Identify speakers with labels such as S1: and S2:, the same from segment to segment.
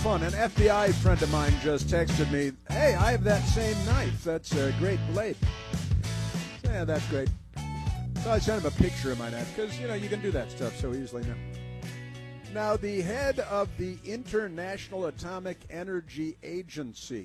S1: Fun. An FBI friend of mine just texted me, hey, I have that same knife. That's a great blade. So, yeah, that's great. So I sent him a picture of my knife because, you can do that stuff so easily now. Now, the head of the International Atomic Energy Agency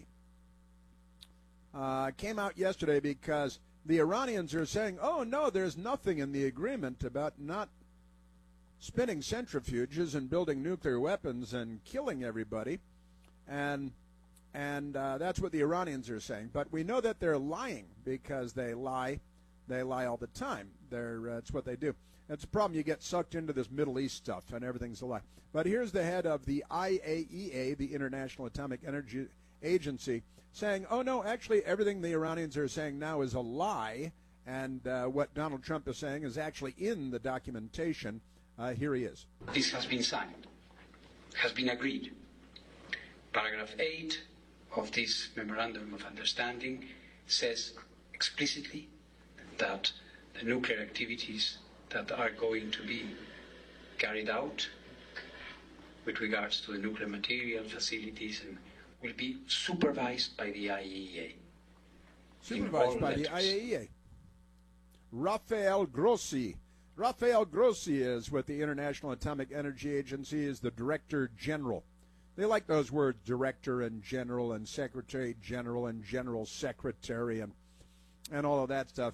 S1: came out yesterday because the Iranians are saying, oh, no, there's nothing in the agreement about not spinning centrifuges and building nuclear weapons and killing everybody. And that's what the Iranians are saying. But we know that they're lying because they lie. They lie all the time. It's what they do. It's a problem. You get sucked into this Middle East stuff, and everything's a lie. But here's the head of the IAEA, the International Atomic Energy Agency, saying, oh, no, actually everything the Iranians are saying now is a lie, and what Donald Trump is saying is actually in the documentation. Here he is.
S2: This has been signed, has been agreed. Paragraph 8 of this Memorandum of Understanding says explicitly that the nuclear activities that are going to be carried out with regards to the nuclear material facilities and will be supervised by the IAEA.
S1: Supervised by the IAEA. Rafael Grossi. Rafael Grossi is what the International Atomic Energy Agency is, the Director General. They like those words, Director and General and Secretary General and General Secretary and all of that stuff.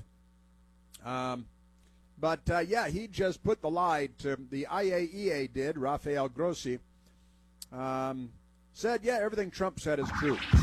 S1: But he just put the lie to the IAEA did, Rafael Grossi. Said, yeah, everything Trump said is true.